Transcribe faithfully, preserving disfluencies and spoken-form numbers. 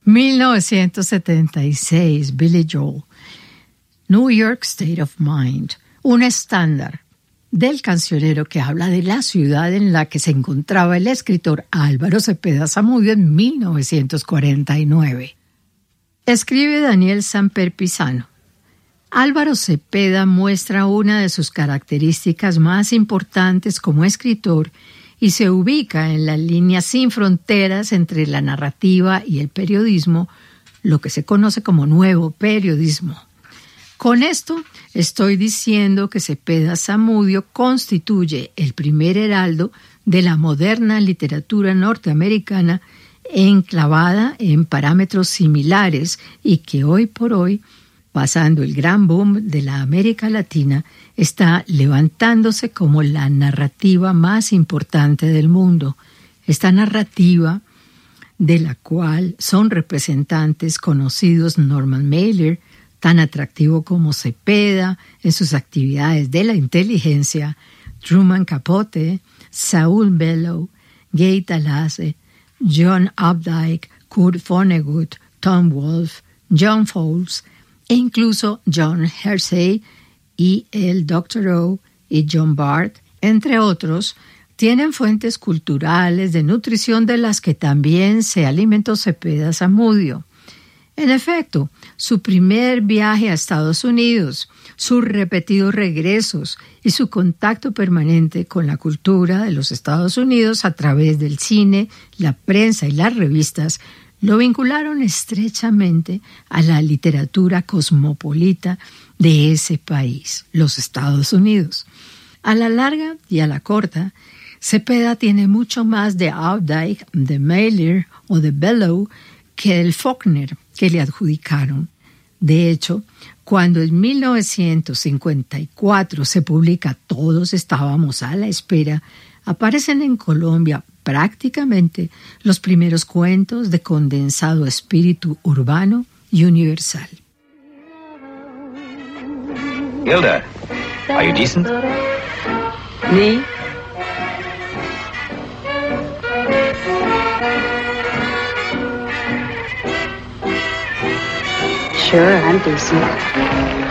mil novecientos setenta y seis, Billy Joel. New York State of Mind, un estándar del cancionero que habla de la ciudad en la que se encontraba el escritor Álvaro Cepeda Zamudio en mil novecientos cuarenta y nueve. Escribe Daniel Samper Pisano. Álvaro Cepeda muestra una de sus características más importantes como escritor y se ubica en la línea sin fronteras entre la narrativa y el periodismo, lo que se conoce como nuevo periodismo. Con esto estoy diciendo que Cepeda Zamudio constituye el primer heraldo de la moderna literatura norteamericana enclavada en parámetros similares y que hoy por hoy, pasando el gran boom de la América Latina, está levantándose como la narrativa más importante del mundo. Esta narrativa, de la cual son representantes conocidos Norman Mailer, tan atractivo como Cepeda en sus actividades de la inteligencia, Truman Capote, Saul Bellow, Gay Talase, John Updike, Kurt Vonnegut, Tom Wolfe, John Fowles e incluso John Hersey y el doctor O y John Bart, entre otros, tienen fuentes culturales de nutrición de las que también se alimentó Cepeda Zamudio. En efecto, su primer viaje a Estados Unidos, sus repetidos regresos y su contacto permanente con la cultura de los Estados Unidos a través del cine, la prensa y las revistas lo vincularon estrechamente a la literatura cosmopolita de ese país, los Estados Unidos. A la larga y a la corta, Cepeda tiene mucho más de Updike, de Mailer o de Bellow que del Faulkner que le adjudicaron. De hecho, cuando en mil novecientos cincuenta y cuatro se publica Todos estábamos a la espera, aparecen en Colombia prácticamente los primeros cuentos de condensado espíritu urbano y universal. Hilda, are you decent? Me? Sure, I'm decent.